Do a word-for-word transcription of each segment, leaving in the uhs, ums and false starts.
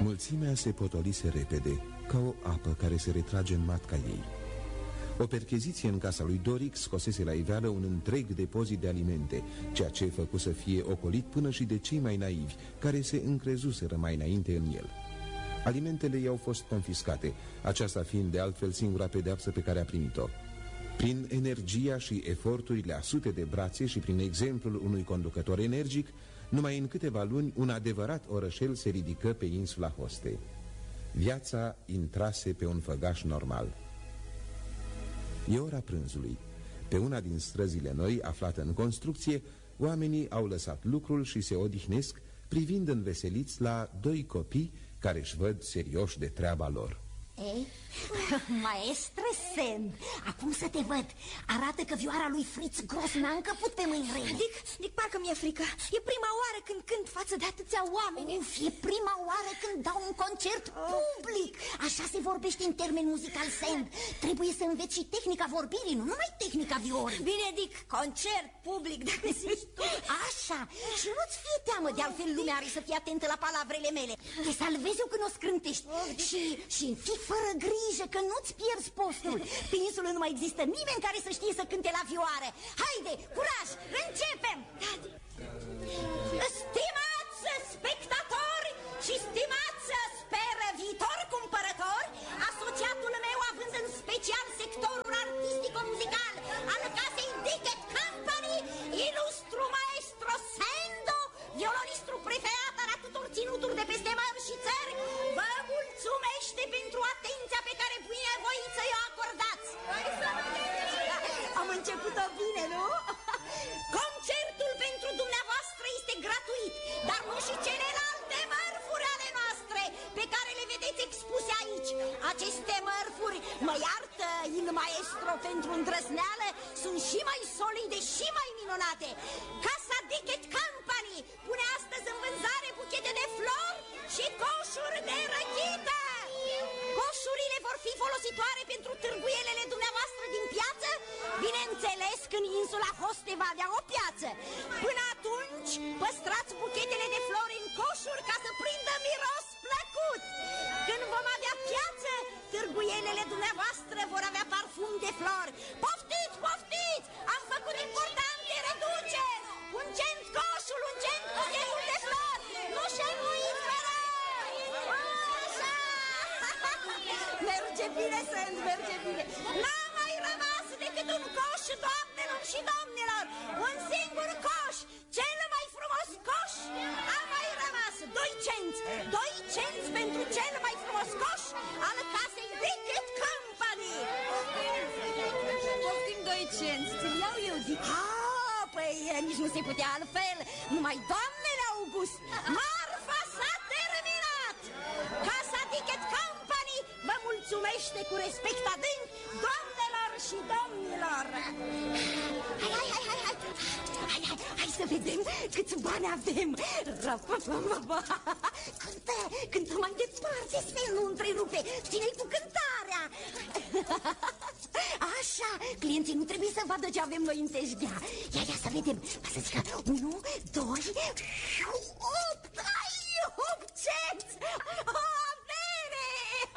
Mulțimea se potolise repede, ca o apă care se retrage în matca ei. O percheziție în casa lui Doric scosese la iveală un întreg depozit de alimente, ceea ce făcu să fie ocolit până și de cei mai naivi, care se încrezuseră mai înainte în el. Alimentele i-au fost confiscate, aceasta fiind de altfel singura pedeapsă pe care a primit-o. Prin energia și eforturile a sute de brațe și prin exemplul unui conducător energic, numai în câteva luni un adevărat orășel se ridică pe insula Hoste. Viața intrase pe un făgaș normal. E ora prânzului. Pe una din străzile noi, aflată în construcție, oamenii au lăsat lucrul și se odihnesc, privind înveseliți la doi copii care își văd serioși de treaba lor. Ei, maestre Sand, acum să te văd. Arată că vioara lui Fritz Gros n-a încăput pe mâini rele. Dic, Dic, parcă mi-e frică. E prima oară când cânt față de atâția oameni. Uf, e prima oară când dau un concert public. Așa se vorbește în termen muzical, Sand. Trebuie să înveți și tehnica vorbirii, nu numai tehnica viorii. Bine, Dic, concert public, dacă zici tu. Așa, și nu-ți fie teamă, de altfel lumea are să fie atentă la palavrele mele. Te salvezi eu când o scrântești. Și, și fii fără grijă că nu-ți pierzi postul. Pe insulă nu mai există nimeni care să știe să cânte la vioară. Haide, curaj, începem! Stimați spectatori și stimați speră viitor cumpărători, asociatul meu având în special sectorul artistico-muzical al casei Dickett Company, ilustru maestro Sando, violonistru preferat al atâtor ținuturi de peste mări și țări, vă mulțumește pentru atenția pe care bunăvoiți să o acordați. Am început-o bine, nu? Concertul pentru dumneavoastră este gratuit, dar nu și celelalte mărfuri ale noastre pe care le vedeți expuse aici. Aceste mărfuri, mă iartă il maestro pentru îndrăzneală, sunt și mai solide și mai minunate. Casa Dickett Company pune astăzi în vânzare buchete de flori și coșuri de răchită. Coșurile vor fi folositoare pentru târguielele dumneavoastră din piață, bineînțeles când insula Hoste va avea o piață. Până atunci, păstrați buchetele de flori în coșuri ca să prindă miros plăcut. Când vom avea piață, târguielele dumneavoastră vor avea parfum de flori. Poftiți, poftiți! Am făcut importante reduceri! Ungeți coșul, ungeți buchetul de flori! Nu șenuiți, vă rog! Așa! Merge bine, Sand, merge bine! N-a mai rămas decât un coș, doamnelor și domnilor! Un singur coș! Cel mai frumos coș! A mai rămas doi cenți! Doi cenți pentru cel mai frumos coș al casei Dickett Company! Poftim doi cenți, ți-l iau eu, Dic. Ah, păi nici nu se putea altfel. Numai doamnele au gust. Marfa s-a terminat. Casa Dickett Company vă mulțumește cu respect adânc, doamnelor și domnilor. Hai, hai, hai, hai, hai. Hai, hai, hai să vedem câți bani avem. Cântă, cântă mai departe, Sven, nu întrerupe. Ține-i cu cântarea. Așa, clienții nu trebuie să vadă ce avem noi în teșghea. Ia, ia să vedem. Să zică, unu, doi, opt, ai, opt cenți. O avere.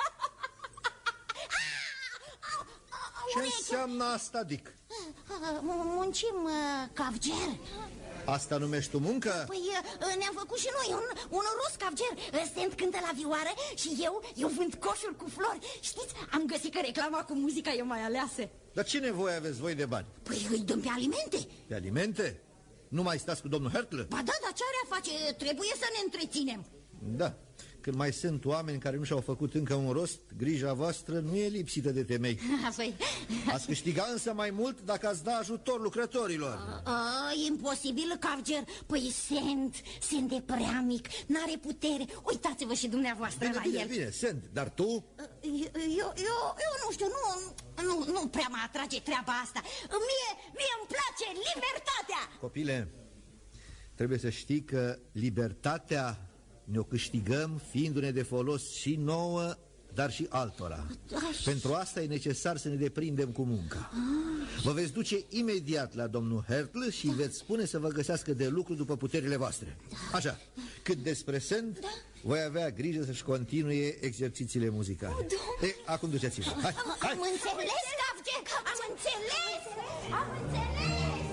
Ce înseamnă asta, Dic? Muncim, cavger. Asta numești tu muncă? Păi ne-am făcut și noi un, un rus cavger. Stent cântă la vioară și eu, eu vând coșuri cu flori. Știți, am găsit că reclama cu muzica e mai aleasă. Dar ce nevoie aveți voi de bani? Păi îi dăm pe alimente. Pe alimente? Nu mai stați cu domnul Hertle? Ba da, dar ce are a face? Trebuie să ne întreținem. Da, când mai sunt oameni care nu și-au făcut încă un rost, grija voastră nu e lipsită de temei. Păi... Ați câștiga însă mai mult dacă ați da ajutor lucrătorilor. A, a, imposibil, cavger. Păi Sent, Sent e prea mic, n-are putere. Uitați-vă și dumneavoastră bine, la bine, el. Bine, Sent, dar tu? Eu, eu, eu, eu nu știu, nu, nu, nu prea mă atrage treaba asta. Mie, mie îmi place libertatea. Copile, trebuie să știi că libertatea ne-o câștigăm fiindu-ne de folos și nouă, dar și altora. Pentru asta e necesar să ne deprindem cu munca. Vă veți duce imediat la domnul Hertle și veți spune să vă găsească de lucru după puterile voastre. Așa, cât despre Sent, voi avea grijă să-și continue exercițiile muzicale. Oh, e, acum duceți-vă. Hai, hai. Am înțeles, Gavgen, am înțeles! Am înțeles!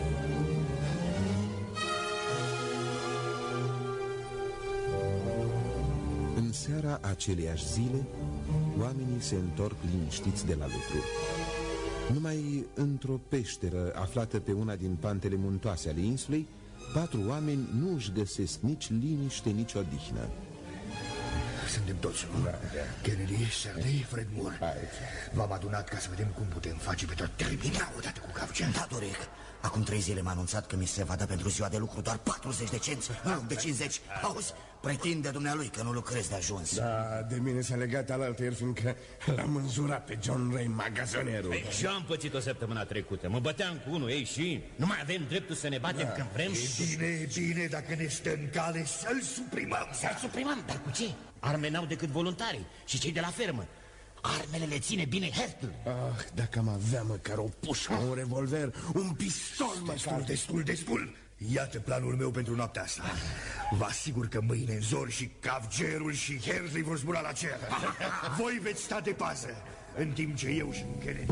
În seara aceleiași zile, oamenii se întorc liniștiți de la lucru. Numai într-o peșteră aflată pe una din pantele muntoase ale insulei, patru oameni nu își găsesc nici liniște, nici odihnă. Suntem toți, nu? Kennedy, Serdei, Fred Moore. V-am adunat ca să vedem cum putem face pentru a termina odată cu Gavgen. Da, Doric. Acum trei zile m-a anunțat că mi se va da pentru ziua de lucru doar patruzeci de cenți, în loc de cincizeci. Auzi, pretinde dumnealui că nu lucrezi de ajuns. Da, de mine s-a legat alaltăieri, fiindcă l-am înjurat pe John Ray, magazonierul. Ei, și eu am pățit-o săptămâna trecută. Mă băteam cu unul, ei și nu mai avem dreptul să ne batem da. când vrem. E bine, e bine, dacă ne stă în cale, să-l suprimăm. Să-l suprimăm, dar cu ce? Arme n-au decât voluntarii și cei de la fermă. Armele le ține bine Hertel. Ah, dacă am avea măcar o pușcă, un revolver, un pistol măcar. Destul, destul, destul. Iată planul meu pentru noaptea asta. Vă asigur că mâine în zor și Gavgerul și Hersley vor zbura la cer. Voi veți sta de pază, în timp ce eu și Kennedy...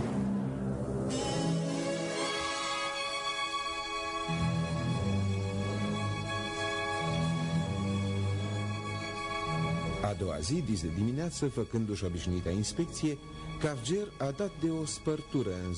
A doua zi, dis de dimineață, făcându-și obișnuita inspecție, Gavger a dat de o spărtură în